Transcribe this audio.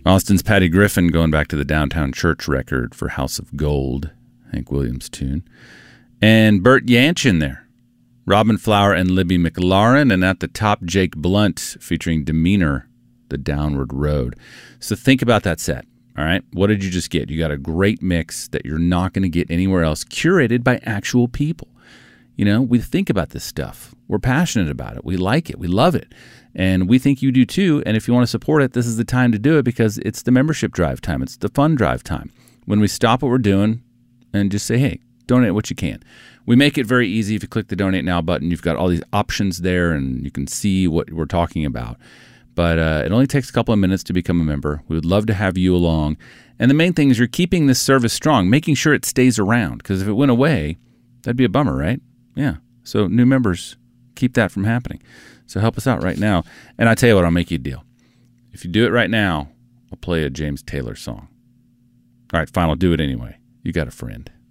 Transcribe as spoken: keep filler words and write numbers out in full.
Austin's Patty Griffin going back to the Downtown Church record for House of Gold, Hank Williams tune. And Bert Yanchin there. Robin Flower and Libby McLaren. And at the top, Jake Blunt featuring Demeanor, The Downward Road. So think about that set. All right. What did you just get? You got a great mix that you're not going to get anywhere else, curated by actual people. You know, we think about this stuff. We're passionate about it. We like it. We love it. And we think you do too. And if you want to support it, this is the time to do it because it's the membership drive time. It's the fun drive time. When we stop what we're doing and just say, hey, donate what you can. We make it very easy. If you click the Donate Now button, you've got all these options there and you can see what we're talking about. But uh, it only takes a couple of minutes to become a member. We would love to have you along. And the main thing is you're keeping this service strong, making sure it stays around. Because if it went away, that'd be a bummer, right? Yeah. So new members, keep that from happening. So help us out right now. And I tell you what, I'll make you a deal. If you do it right now, I'll play a James Taylor song. All right, fine, I'll do it anyway. You got a friend.